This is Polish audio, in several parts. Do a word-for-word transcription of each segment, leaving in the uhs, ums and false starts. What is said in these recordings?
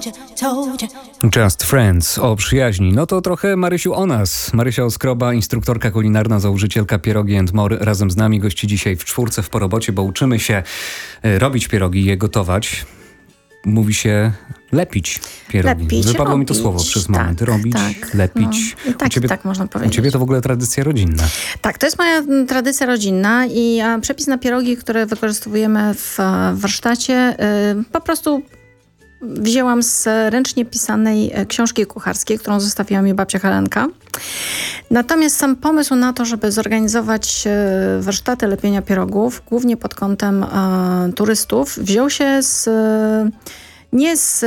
Just Friends o przyjaźni. No to trochę Marysiu o nas. Marysia Oskroba, instruktorka kulinarna, założycielka Pierogi and More, razem z nami gości dzisiaj w czwórce w Porobocie, bo uczymy się robić pierogi i je gotować. Mówi się lepić pierogi. Lepić, Wypadło robić, mi to słowo przez moment. tak, robić, tak, lepić. No. I tak, u ciebie, i tak można powiedzieć. U ciebie to w ogóle tradycja rodzinna. Tak, to jest moja tradycja rodzinna i a, przepis na pierogi, które wykorzystujemy w warsztacie, y, po prostu wzięłam z ręcznie pisanej książki kucharskiej, którą zostawiła mi babcia Helenka. Natomiast sam pomysł na to, żeby zorganizować warsztaty lepienia pierogów, głównie pod kątem e, turystów, wziął się z, nie z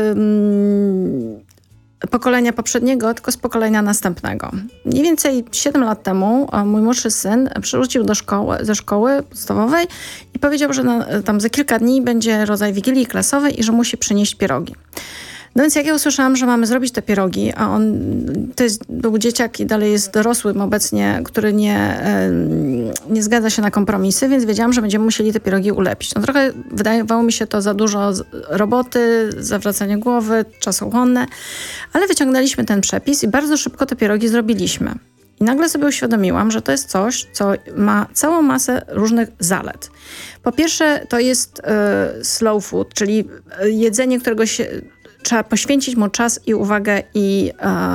mm, pokolenia poprzedniego, tylko z pokolenia następnego. Mniej więcej siedem lat temu mój młodszy syn przywrócił do szkoły, ze szkoły podstawowej i powiedział, że na, tam za kilka dni będzie rodzaj wigilii klasowej i że musi przynieść pierogi. No więc jak ja usłyszałam, że mamy zrobić te pierogi, a on to jest, był dzieciak i dalej jest dorosłym obecnie, który nie, nie zgadza się na kompromisy, więc wiedziałam, że będziemy musieli te pierogi ulepić. No trochę wydawało mi się to za dużo roboty, zawracanie głowy, czasochłonne, ale wyciągnęliśmy ten przepis i bardzo szybko te pierogi zrobiliśmy. I nagle sobie uświadomiłam, że to jest coś, co ma całą masę różnych zalet. Po pierwsze, to jest y, slow food, czyli jedzenie, którego się trzeba poświęcić mu czas i uwagę i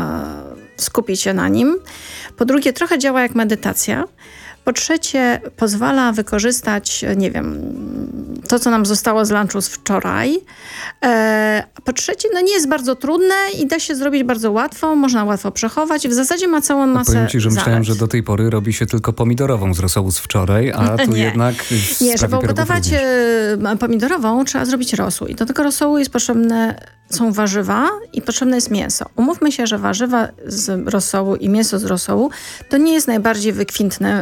e, skupić się na nim. Po drugie, trochę działa jak medytacja. Po trzecie, pozwala wykorzystać, nie wiem, to, co nam zostało z lunchu z wczoraj. E, po trzecie, no nie jest bardzo trudne i da się zrobić bardzo łatwo, można łatwo przechować. W zasadzie ma całą masę Powiem ci, że zalet. myślałem, że do tej pory robi się tylko pomidorową z rosołu z wczoraj, a tu nie. jednak w Nie, żeby sprawie ugotować również. pomidorową, trzeba zrobić rosół. I do tego rosołu jest potrzebne, są warzywa i potrzebne jest mięso. Umówmy się, że warzywa z rosołu i mięso z rosołu to nie jest najbardziej wykwintne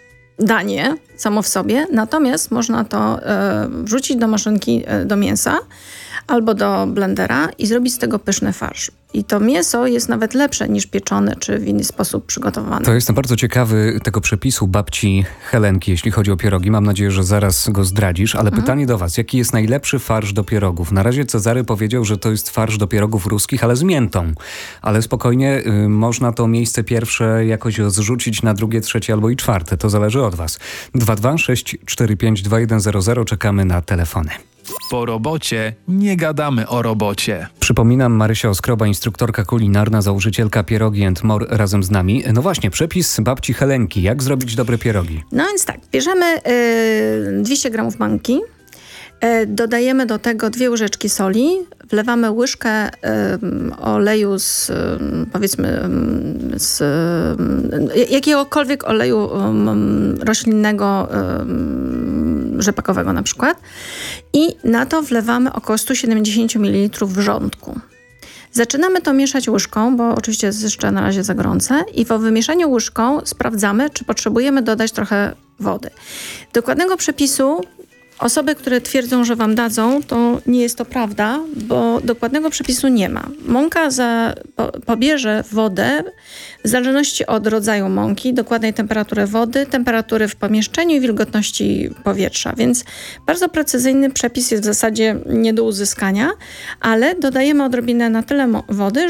danie samo w sobie, natomiast można to e, wrzucić do maszynki e, do mięsa albo do blendera i zrobić z tego pyszny farsz. I to mięso jest nawet lepsze niż pieczone czy w inny sposób przygotowane. To jestem bardzo ciekawy tego przepisu babci Helenki, jeśli chodzi o pierogi. Mam nadzieję, że zaraz go zdradzisz, ale mhm. pytanie do was. Jaki jest najlepszy farsz do pierogów? Na razie Cezary powiedział, że to jest farsz do pierogów ruskich, ale z miętą. Ale spokojnie y, można to miejsce pierwsze jakoś zrzucić na drugie, trzecie albo i czwarte. To zależy od was. dwa dwa sześć cztery pięć dwa jeden zero zero. Czekamy na telefony. Po robocie nie gadamy o robocie. Przypominam, Marysia Oskroba, instruktorka kulinarna, założycielka Pierogi and More, razem z nami. No właśnie, przepis babci Helenki. Jak zrobić dobre pierogi? No więc tak, bierzemy y, dwieście gramów manki, y, dodajemy do tego dwie łyżeczki soli, wlewamy łyżkę y, oleju z, y, powiedzmy, y, z y, jakiegokolwiek oleju y, roślinnego, y, rzepakowego na przykład. I na to wlewamy około sto siedemdziesiąt mililitrów wrzątku. Zaczynamy to mieszać łyżką, bo oczywiście jest jeszcze na razie za gorące i po wymieszaniu łyżką sprawdzamy, czy potrzebujemy dodać trochę wody. Dokładnego przepisu osoby, które twierdzą, że wam dadzą, to nie jest to prawda, bo dokładnego przepisu nie ma. Mąka za, po, pobierze wodę w zależności od rodzaju mąki, dokładnej temperatury wody, temperatury w pomieszczeniu i wilgotności powietrza. Więc bardzo precyzyjny przepis jest w zasadzie nie do uzyskania, ale dodajemy odrobinę na tyle wody,